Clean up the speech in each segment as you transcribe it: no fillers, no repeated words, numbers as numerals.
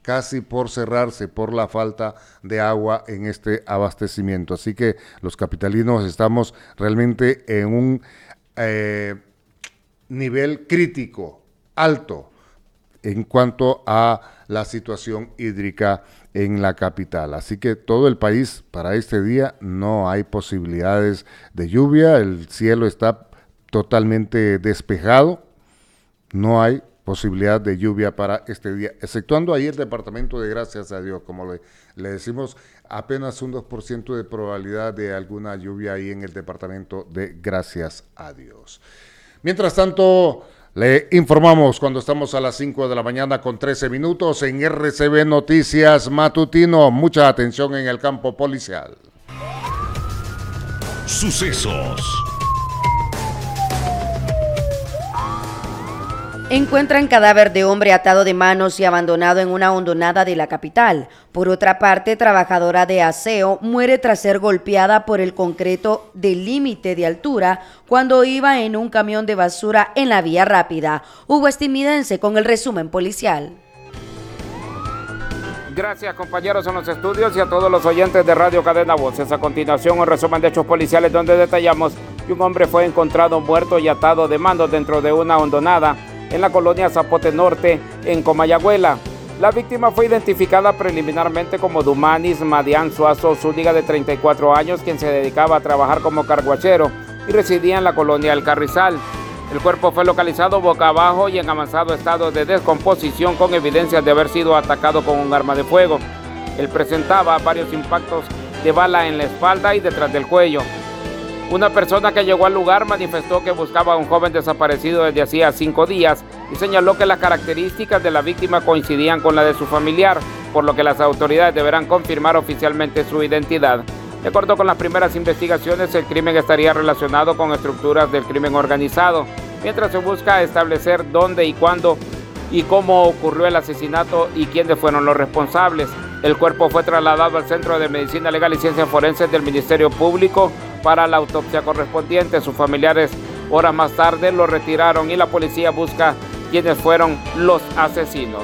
casi por cerrarse por la falta de agua en este abastecimiento. Así que los capitalinos estamos realmente en un nivel crítico, alto, en cuanto a la situación hídrica en la capital. Así que todo el país para este día no hay posibilidades de lluvia, el cielo está totalmente despejado, no hay posibilidad de lluvia para este día, exceptuando ahí el departamento de Gracias a Dios, como le decimos, apenas un 2% de probabilidad de alguna lluvia ahí en el departamento de Gracias a Dios. Mientras tanto, le informamos cuando estamos a las 5 de la mañana con 13 minutos en RCB Noticias Matutino. Mucha atención en el campo policial. Sucesos. Encuentran cadáver de hombre atado de manos y abandonado en una hondonada de la capital. Por otra parte, trabajadora de aseo muere tras ser golpeada por el concreto del límite de altura cuando iba en un camión de basura en la vía rápida. Hugo Estimidense con el resumen policial. Gracias, compañeros en los estudios y a todos los oyentes de Radio Cadena Voces. A continuación, un resumen de hechos policiales donde detallamos que un hombre fue encontrado muerto y atado de manos dentro de una hondonada en la colonia Zapote Norte, en Comayagüela. La víctima fue identificada preliminarmente como Dumanis Madián Suazo Zúñiga, de 34 años, quien se dedicaba a trabajar como carguachero y residía en la colonia El Carrizal. El cuerpo fue localizado boca abajo y en avanzado estado de descomposición, con evidencias de haber sido atacado con un arma de fuego. Él presentaba varios impactos de bala en la espalda y detrás del cuello. Una persona que llegó al lugar manifestó que buscaba a un joven desaparecido desde hacía 5 días y señaló que las características de la víctima coincidían con la de su familiar, por lo que las autoridades deberán confirmar oficialmente su identidad. De acuerdo con las primeras investigaciones, el crimen estaría relacionado con estructuras del crimen organizado, mientras se busca establecer dónde y cuándo y cómo ocurrió el asesinato y quiénes fueron los responsables. El cuerpo fue trasladado al Centro de Medicina Legal y Ciencias Forenses del Ministerio Público para la autopsia correspondiente. Sus familiares horas más tarde lo retiraron y la policía busca quiénes fueron los asesinos.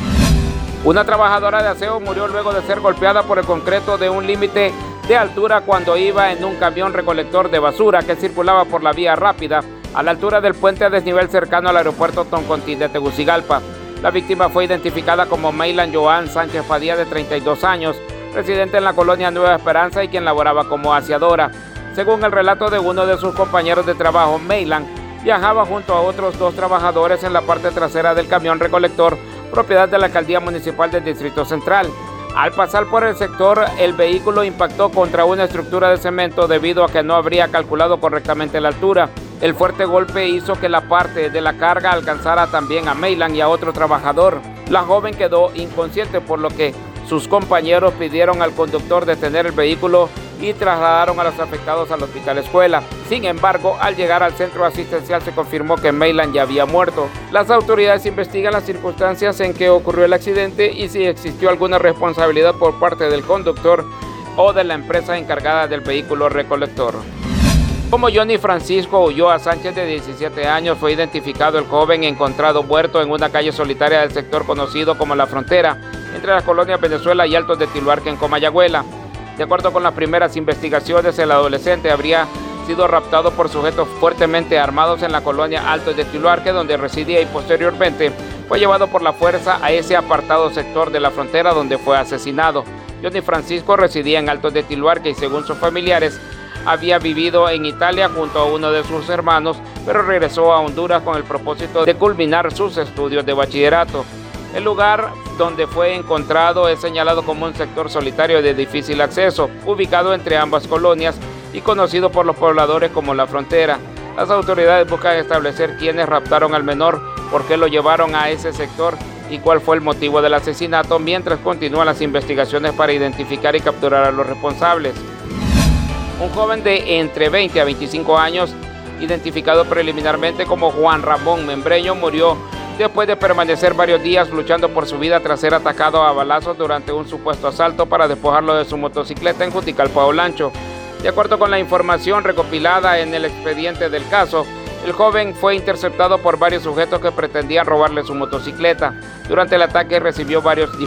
Una trabajadora de aseo murió luego de ser golpeada por el concreto de un límite de altura cuando iba en un camión recolector de basura que circulaba por la vía rápida a la altura del puente a desnivel cercano al aeropuerto Toncontín de Tegucigalpa. La víctima fue identificada como Maylan Joan Sánchez Padilla, de 32 años, residente en la colonia Nueva Esperanza y quien laboraba como aseadora. Según el relato de uno de sus compañeros de trabajo, Maylan viajaba junto a otros 2 trabajadores en la parte trasera del camión recolector, propiedad de la Alcaldía Municipal del Distrito Central. Al pasar por el sector, el vehículo impactó contra una estructura de cemento debido a que no habría calculado correctamente la altura. El fuerte golpe hizo que la parte de la carga alcanzara también a Maylan y a otro trabajador. La joven quedó inconsciente, por lo que sus compañeros pidieron al conductor detener el vehículo y trasladaron a los afectados al Hospital Escuela. Sin embargo, al llegar al centro asistencial se confirmó que Maylan ya había muerto. Las autoridades investigan las circunstancias en que ocurrió el accidente y si existió alguna responsabilidad por parte del conductor o de la empresa encargada del vehículo recolector. Como Johnny Francisco Ulloa Sánchez, de 17 años, fue identificado el joven encontrado muerto en una calle solitaria del sector conocido como La Frontera, entre las colonias Venezuela y Altos de Tiluarque, en Comayagüela. De acuerdo con las primeras investigaciones, el adolescente habría sido raptado por sujetos fuertemente armados en la colonia Altos de Tiluarque, donde residía, y posteriormente fue llevado por la fuerza a ese apartado sector de La Frontera donde fue asesinado. Johnny Francisco residía en Altos de Tiluarque y, según sus familiares, había vivido en Italia junto a uno de sus hermanos, pero regresó a Honduras con el propósito de culminar sus estudios de bachillerato. El lugar donde fue encontrado es señalado como un sector solitario de difícil acceso, ubicado entre ambas colonias y conocido por los pobladores como La Frontera. Las autoridades buscan establecer quiénes raptaron al menor, por qué lo llevaron a ese sector y cuál fue el motivo del asesinato, mientras continúan las investigaciones para identificar y capturar a los responsables. Un joven de entre 20 a 25 años, identificado preliminarmente como Juan Ramón Membreño, murió después de permanecer varios días luchando por su vida tras ser atacado a balazos durante un supuesto asalto para despojarlo de su motocicleta en Juticalpa, Olancho. De acuerdo con la información recopilada en el expediente del caso, el joven fue interceptado por varios sujetos que pretendían robarle su motocicleta. Durante el ataque recibió varios disparos